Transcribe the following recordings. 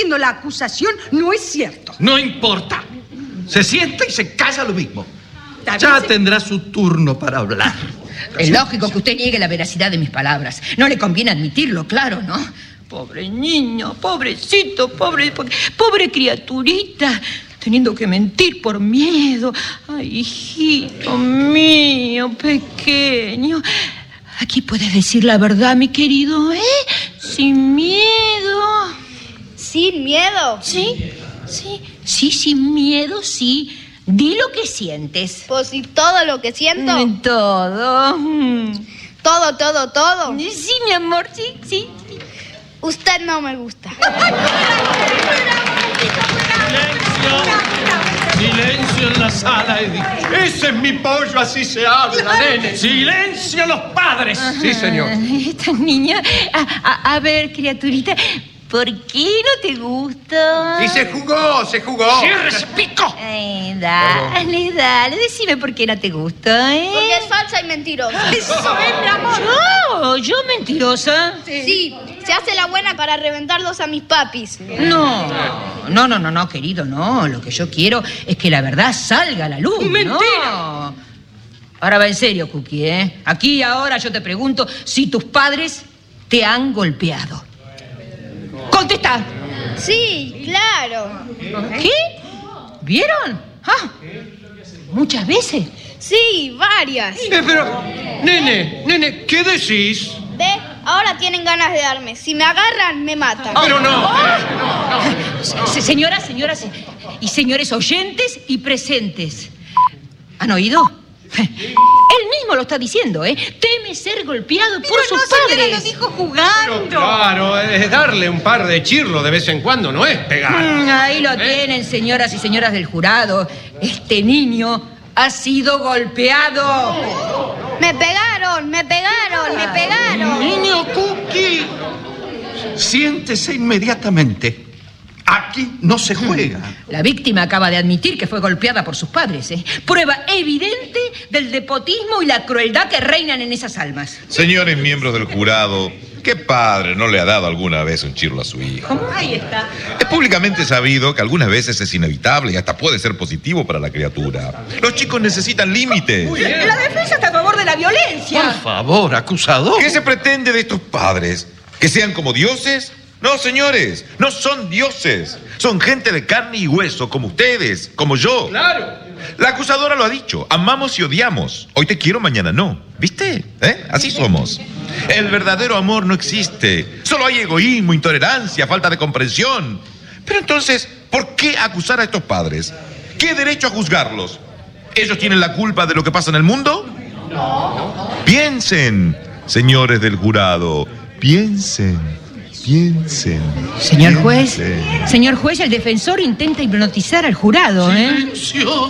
haciendo la acusación no es cierto. No importa. Se sienta y se calla lo mismo. Ya tendrá su turno para hablar. Es lógico que usted niegue la veracidad de mis palabras. No le conviene admitirlo, claro, ¿no? Pobre niño, pobrecito, pobre criaturita, teniendo que mentir por miedo. Ay, hijito mío, pequeño. Aquí puedes decir la verdad, mi querido, ¿eh? Sin miedo. ¿Sin miedo? Sí, sin miedo, sí. Di lo que sientes. Pues si todo lo que siento. Todo. Todo. Sí, mi amor, sí. Usted no me gusta. Silencio en la sala, he dicho. Ese es mi pollo, así se habla, nene. Silencio los padres. Sí, señor. Esta niña... A ver, criaturita, ¿por qué no te gusta? Y se jugó. ¡Cierre ese pico! Ay, dale, decime por qué no te gusta, ¿eh? Porque es falsa y mentirosa. Eso es, mi amor. ¿Yo mentirosa? Sí, se hace la buena para reventarlos a mis papis. No, querido, no. Lo que yo quiero es que la verdad salga a la luz. ¡Mentira! No. Ahora va en serio, Cookie, ¿eh? Aquí y ahora yo te pregunto si tus padres te han golpeado. ¡Contesta! Sí, claro. ¿Qué? ¿Vieron? ¿Muchas veces? Sí, varias. Pero, nene, ¿qué decís? ¿Ve? Ahora tienen ganas de darme. Si me agarran, me matan. Pero no. Señoras y señores oyentes y presentes, ¿han oído? Él mismo lo está diciendo, ¿eh? Teme ser golpeado por sus padres. Señora, lo dijo jugando. Pero claro, es darle un par de chirlos de vez en cuando, no es pegar. Ahí lo tienen, señoras y señores del jurado. Este niño ha sido golpeado. Me pegaron. Niño Cookie, siéntese inmediatamente. Aquí no se juega. La víctima acaba de admitir que fue golpeada por sus padres, ¿eh? Prueba evidente del despotismo y la crueldad que reinan en esas almas. Señores miembros del jurado, ¿qué padre no le ha dado alguna vez un chirlo a su hijo? Ahí está. Es públicamente sabido que algunas veces es inevitable y hasta puede ser positivo para la criatura. Los chicos necesitan límites. La defensa está a favor de la violencia. Por favor, acusador. ¿Qué se pretende de estos padres? ¿Que sean como dioses? No, señores, no son dioses. Son gente de carne y hueso, como ustedes, como yo. Claro. La acusadora lo ha dicho, amamos y odiamos. Hoy te quiero, mañana no. ¿Viste? Así somos. El verdadero amor no existe. Solo hay egoísmo, intolerancia, falta de comprensión. Pero entonces, ¿por qué acusar a estos padres? ¿Qué derecho a juzgarlos? ¿Ellos tienen la culpa de lo que pasa en el mundo? No. Piensen, señores del jurado, piensen. Señor juez, el defensor intenta hipnotizar al jurado, ¿eh? Silencio.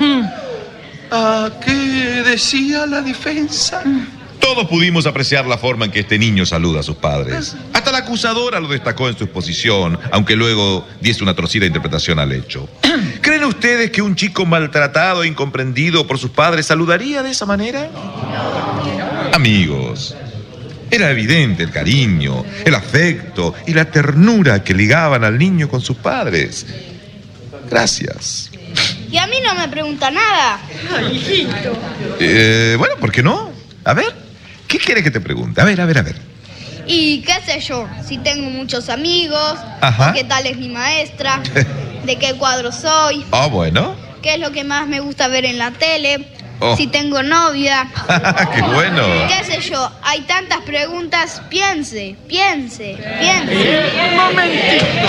¿Qué decía la defensa? Todos pudimos apreciar la forma en que este niño saluda a sus padres. Hasta la acusadora lo destacó en su exposición, aunque luego diese una torcida interpretación al hecho. ¿Creen ustedes que un chico maltratado e incomprendido por sus padres saludaría de esa manera? Amigos, era evidente el cariño, el afecto y la ternura que ligaban al niño con sus padres. Gracias. Y a mí no me pregunta nada. Ay, hijito. Bueno, ¿por qué no? A ver, ¿qué quiere que te pregunte? A ver. Y qué sé yo, si tengo muchos amigos, Ajá. qué tal es mi maestra, de qué cuadro soy, Bueno. qué es lo que más me gusta ver en la tele, Oh. si tengo novia. ¡Qué bueno! Qué sé yo, hay tantas preguntas, piense. Un momentito.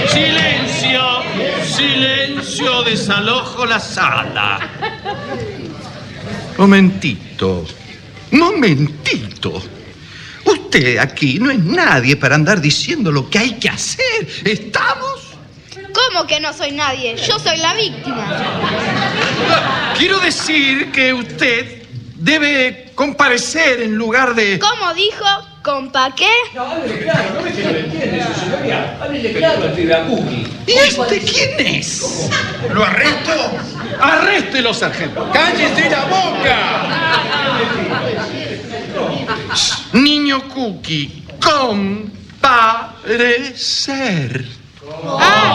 Silencio, desalojo la sala. Momentito. Usted aquí no es nadie para andar diciendo lo que hay que hacer. ¿Estamos? ¿Cómo que no soy nadie? Yo soy la víctima. Quiero decir que usted debe comparecer en lugar de... ¿Cómo dijo? ¿Compa qué? ¿Y este quién es? ¿Lo arresto? ¡Arréstelo, sargento! ¡Cállese la boca! Niño Cookie, comparecer.